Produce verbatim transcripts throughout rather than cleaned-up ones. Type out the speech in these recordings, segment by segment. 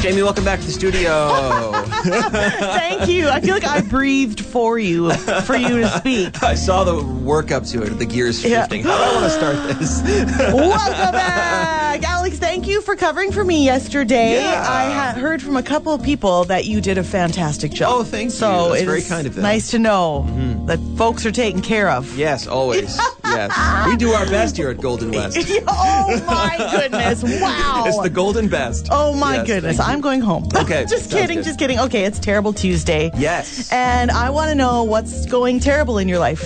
Jamie, welcome back to the studio. Thank you. I feel like I breathed for you, for you to speak. I saw the work up to it, the gears shifting. Yeah. How do I want to start this? Welcome back. Alex, thank you for covering for me yesterday. Yeah. I had heard from a couple of people that you did a fantastic job. Oh, thank you. So That's it very is kind of them. nice to know mm-hmm. that folks are taken care of. Yes, always. Yes. We do our best here at Golden West. Oh, my goodness. Wow. It's the Golden Best. Oh, my yes, goodness. I'm going home. Okay. Just kidding, good. just kidding. Okay, it's Terrible Tuesday. Yes. And I want to know what's going terrible in your life.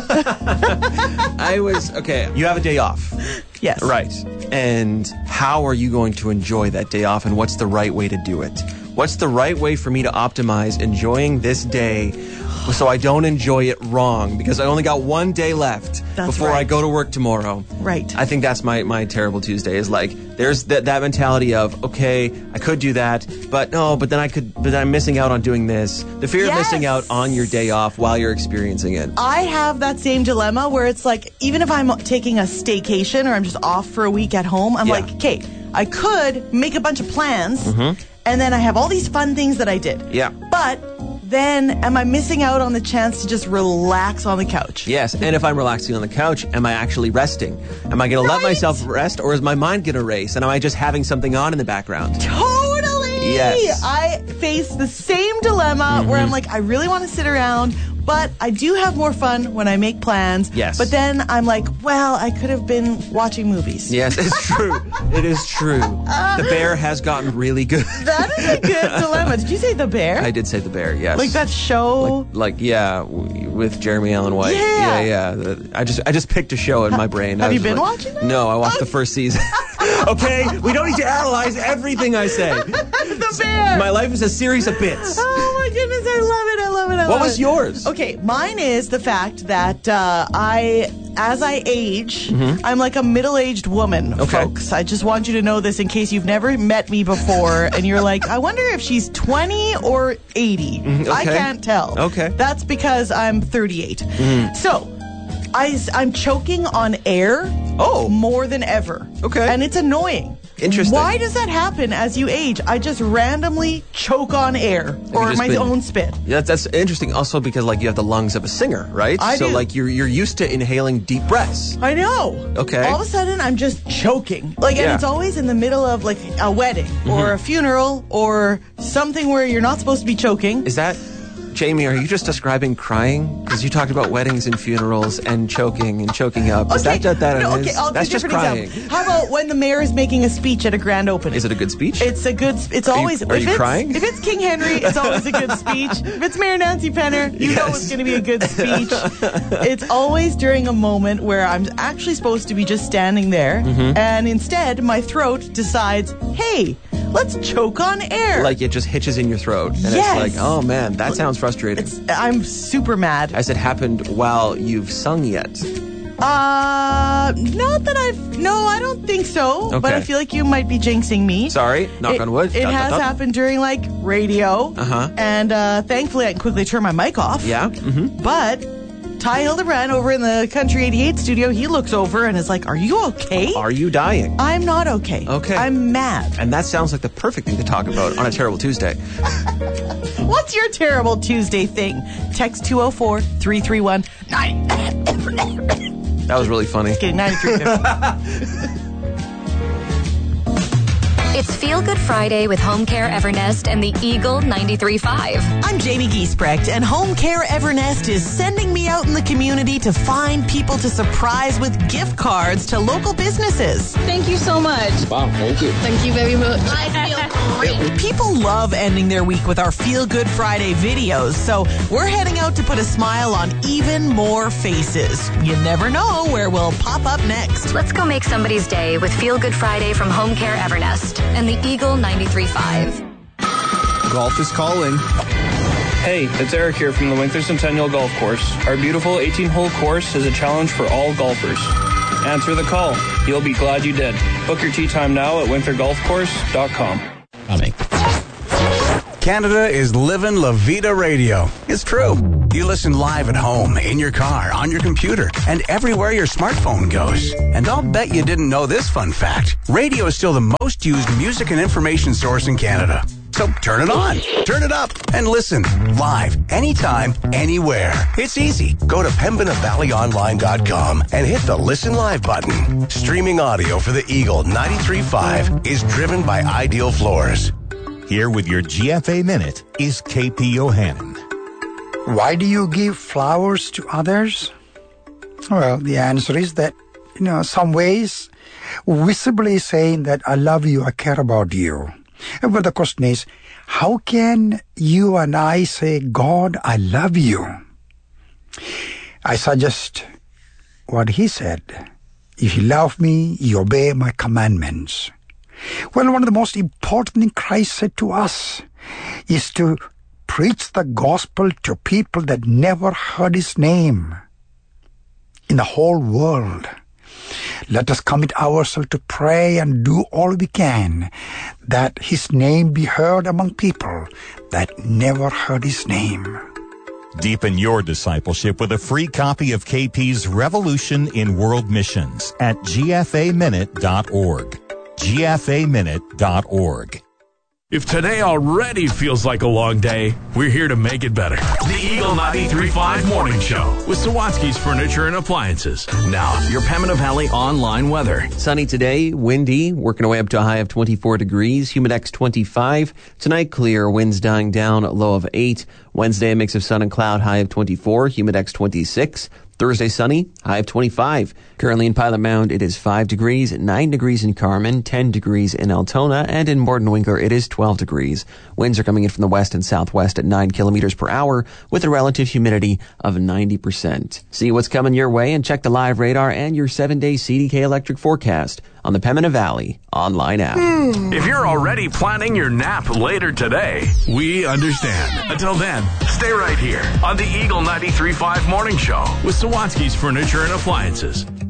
I was, okay, you have a day off. Yes. Right. And how are you going to enjoy that day off, and what's the right way to do it? What's the right way for me to optimize enjoying this day so I don't enjoy it wrong? Because I only got one day left That's before right. I go to work tomorrow. Right. I think that's my, my terrible Tuesday is like, there's that, that mentality of, okay, I could do that, but no, but then I could, but then I'm missing out on doing this. The fear Yes. of missing out on your day off while you're experiencing it. I have that same dilemma where it's like, even if I'm taking a staycation or I'm just off for a week at home, I'm Yeah. like, okay, I could make a bunch of plans, Mm-hmm. and then I have all these fun things that I did. Yeah. But then am I missing out on the chance to just relax on the couch? Yes, and if I'm relaxing on the couch, am I actually resting? Am I going to let Right. myself rest, or is my mind going to race, and am I just having something on in the background? Totally! Yes. I face the same dilemma Mm-hmm. where I'm like, I really want to sit around, but I do have more fun when I make plans. Yes. But then I'm like, well, I could have been watching movies. Yes, it's true. It is true. The bear has gotten really good. That is a good dilemma. Did you say The Bear? I did say the bear, yes. Like that show? Like, like, yeah, w- with Jeremy Allen White. Yeah. yeah. yeah. The- I just, I just picked a show in my brain. I have was you been like, watching that? No, I watched the first season. Okay, we don't need to analyze everything I say. The Bear. My life is a series of bits. Oh my goodness, I love it. I love it. I What love was it. yours? Okay, mine is the fact that uh, I, as I age, I'm like a middle-aged woman, Mm-hmm. Okay. folks. I just want you to know this in case you've never met me before and you're like, I wonder if she's twenty or eighty. I okay. can't tell. Okay. That's because I'm thirty-eight. So, I, I'm choking on air Oh. more than ever. Okay. And it's annoying. Interesting. Why does that happen as you age? I just randomly choke on air or just my been- own spit. Yeah, that's, that's interesting. Also, because like you have the lungs of a singer, right? I so do. like you're you're used to inhaling deep breaths. I know. Okay. All of a sudden, I'm just choking. Like, and Yeah. it's always in the middle of like a wedding or a funeral or something where you're not supposed to be choking. Is that, Jamie? Are you just describing crying? Because you talked about weddings and funerals and choking and choking up. Is that that, that no, it okay, is? I'll That's give just you a different crying. example. How about when the mayor is making a speech at a grand opening? Is it a good speech? It's a good. It's Are you- always. are if you it's, crying? If it's King Henry, it's always a good speech. If it's Mayor Nancy Penner, you know Yes. it's going to be a good speech. It's always during a moment where I'm actually supposed to be just standing there, Mm-hmm. and instead my throat decides, "Hey, let's choke on air." Like it just hitches in your throat, and Yes. it's like, oh man, that sounds frustrating. It's, I'm super mad. Has it happened while you've sung yet? Uh, not that I've. No, I don't think so. But Okay. I feel like you might be jinxing me. Sorry, knock It- on wood. It Dot, dot, has dot. happened during like radio. Uh-huh. And uh, thankfully, I can quickly turn my mic off. Yeah. Mm-hmm. But Ty Hildebrand over in the Country eighty-eight studio, he looks over and is like, "Are you okay?" Are you dying? I'm not okay. Okay. I'm mad. And that sounds like the perfect thing to talk about on a terrible Tuesday. What's your terrible Tuesday thing? Text two oh four, three three one, nine. That was really funny. Kidding, ninety-three fifty. It's Feel Good Friday with Home Care Evernest and the Eagle ninety-three point five. I'm Jamie Giesbrecht, and Home Care Evernest is sending me out in the community to find people to surprise with gift cards to local businesses. Thank you so much. Wow, thank you. Thank you very much. I feel great. People love ending their week with our Feel Good Friday videos, so we're heading out to put a smile on even more faces. You never know where we'll pop up next. Let's go make somebody's day with Feel Good Friday from Home Care Evernest and the Eagle ninety-three point five. Golf is calling. Hey, it's Eric here from the Winkler Centennial Golf Course. Our beautiful eighteen-hole course is a challenge for all golfers. Answer the call. You'll be glad you did. Book your tee time now at winkler golf course dot com. Coming. Canada is livin' La Vida Radio. It's true. You listen live at home, in your car, on your computer, and everywhere your smartphone goes. And I'll bet you didn't know this fun fact. Radio is still the most used music and information source in Canada. So turn it on, turn it up, and listen live, anytime, anywhere. It's easy. Go to pembina valley online dot com and hit the Listen Live button. Streaming audio for the Eagle ninety-three point five is driven by Ideal Floors. Here with your G F A Minute is K P Yohannan. Why do you give flowers to others? Well, the answer is that, you know, some ways visibly saying that I love you, I care about you. But the question is, how can you and I say, God, I love you? I suggest what he said. If you love me, you obey my commandments. Well, one of the most important things Christ said to us is to preach the gospel to people that never heard his name in the whole world. Let us commit ourselves to pray and do all we can that his name be heard among people that never heard his name. Deepen your discipleship with a free copy of K P's Revolution in World Missions at g f a minute dot org. g f a minute dot org. If today already feels like a long day, we're here to make it better. The Eagle ninety-three point five Morning Show with Sawatsky's Furniture and Appliances. Now, your Pembina Valley online weather. Sunny today, windy, working away up to a high of twenty-four degrees, Humidex twenty-five. Tonight, clear, winds dying down, low of eight. Wednesday, a mix of sun and cloud, high of twenty-four, Humidex twenty-six. Thursday, sunny, high of twenty-five. Currently in Pilot Mound, it is five degrees, nine degrees in Carmen, ten degrees in Altona, and in Borden Winkler, it is twelve degrees. Winds are coming in from the west and southwest at nine kilometers per hour with a relative humidity of ninety percent. See what's coming your way and check the live radar and your seven-day C D K electric forecast on the Pembina Valley online app. If you're already planning your nap later today, we understand. Until then, stay right here on the Eagle ninety-three point five Morning Show with Sawatsky's Furniture and Appliances.